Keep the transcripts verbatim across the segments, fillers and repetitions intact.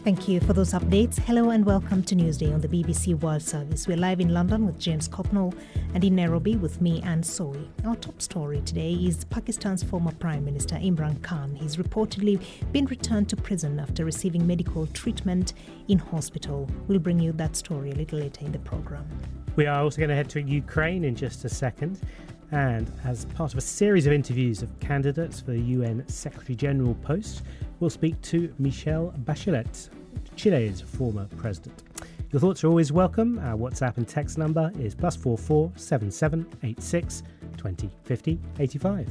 Thank you for those updates. Hello and welcome to Newsday on the B B C World Service. We're live in London with James Copnall and in Nairobi with me, Anne Soy. Our top story today is Pakistan's former Prime Minister Imran Khan. He's reportedly been returned to prison after receiving medical treatment in hospital. We'll bring you that story a little later in the programme. We are also going to head to Ukraine in just a second. And as part of a series of interviews of candidates for the U N Secretary-General post, we'll speak to Michelle Bachelet, Chile's former president. Your thoughts are always welcome. Our WhatsApp and text number is plus four four seven seven eight six twenty fifty eighty five.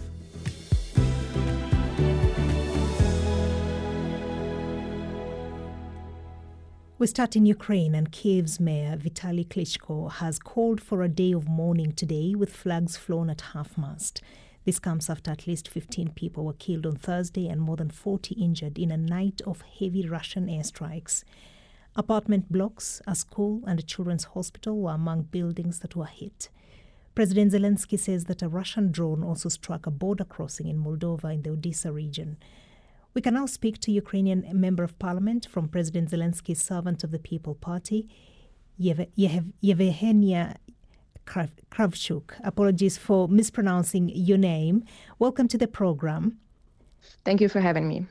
We start in Ukraine, and Kyiv's mayor Vitaly Klitschko has called for a day of mourning today with flags flown at half-mast. This comes after at least fifteen people were killed on Thursday and more than forty injured in a night of heavy Russian airstrikes. Apartment blocks, a school and a children's hospital were among buildings that were hit. President Zelensky says that a Russian drone also struck a border crossing in Moldova in the Odessa region. We can now speak to Ukrainian Member of Parliament from President Zelensky's Servant of the People Party, Yev- Yev- Yevhenia Kravchuk. Apologies for mispronouncing your name. Welcome to the program. Thank you for having me.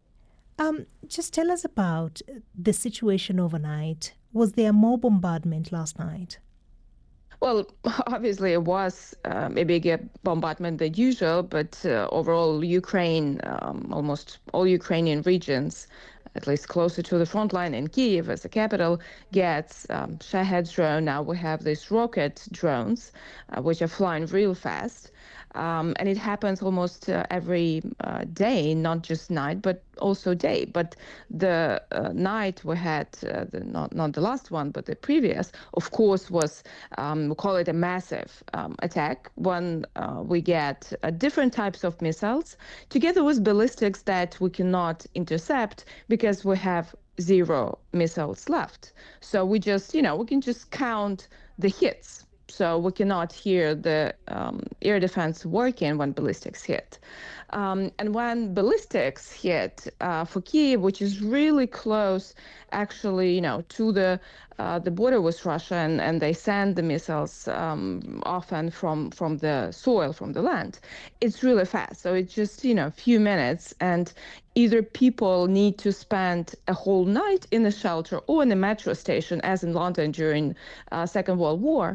Um, just tell us about the situation overnight. Was there more bombardment last night? Well, obviously it was um, a bigger bombardment than usual, but uh, overall Ukraine, um, almost all Ukrainian regions, at least closer to the front line in Kyiv as the capital, gets um, Shahed drone. Now we have these rocket drones, uh, which are flying real fast. Um, and it happens almost uh, every uh, day, not just night, but also day. But the uh, night we had, uh, the, not not the last one, but the previous, of course, was, um, we call it a massive um, attack when uh, we get uh, different types of missiles together with ballistics that we cannot intercept because we have zero missiles left. So we just, you know, we can just count the hits. So we cannot hear the um, air defense working when ballistics hit. Um, and when ballistics hit uh, for Kyiv, which is really close, actually, you know, to the uh, the border with Russia, and, and they send the missiles um, often from from the soil, from the land, it's really fast. So it's just, you know, a few minutes, and either people need to spend a whole night in a shelter or in a metro station, as in London during uh, Second World War,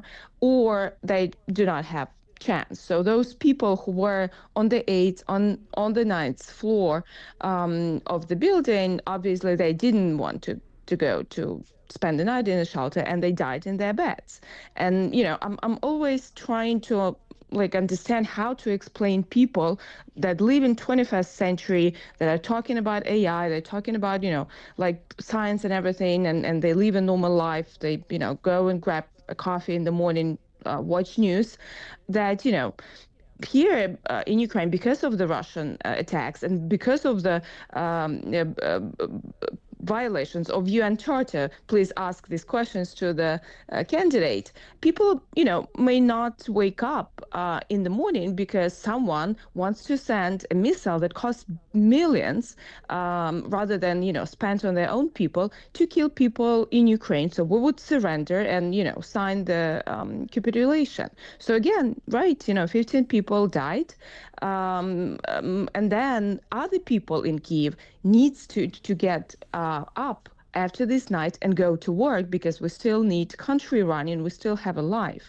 or they do not have chance. So those people who were on the eighth, on on the ninth floor um, of the building, obviously they didn't want to to go to spend the night in a shelter, and they died in their beds. And you know, I'm I'm always trying to like understand how to explain people that live in twenty-first century, that are talking about A I, they're talking about, you know, like science and everything, and, and they live a normal life. They, you know, go and grab a coffee in the morning, uh, watch news, that, you know, here uh, in Ukraine, because of the Russian uh, attacks and because of the um, uh, uh, violations of U N Charter, please ask these questions to the uh, candidate. People, you know, may not wake up uh, in the morning because someone wants to send a missile that costs millions um, rather than, you know, spent on their own people to kill people in Ukraine. So we would surrender and, you know, sign the um, capitulation. So again, right, you know, fifteen people died. Um, um, and then other people in Kyiv needs to, to get uh, up after this night and go to work because we still need country running. We still have a life.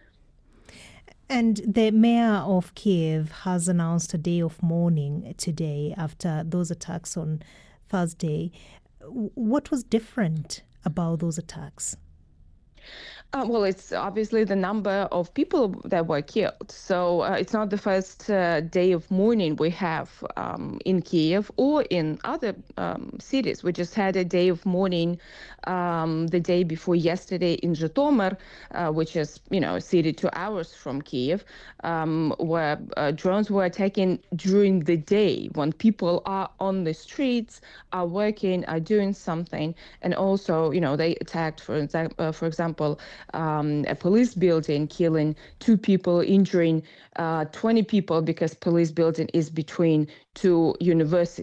And the mayor of Kyiv has announced a day of mourning today after those attacks on Thursday. What was different about those attacks? Uh, well, it's obviously the number of people that were killed. So uh, it's not the first uh, day of mourning we have um, in Kyiv or in other um, cities. We just had a day of mourning um, the day before yesterday in Zhytomyr, uh, which is, you know, a city two hours from Kyiv, um, where uh, drones were taken during the day when people are on the streets, are working, are doing something. And also, you know, they attacked, for, exa- uh, for example, Um, a police building, killing two people, injuring uh, twenty people because police building is between two universities.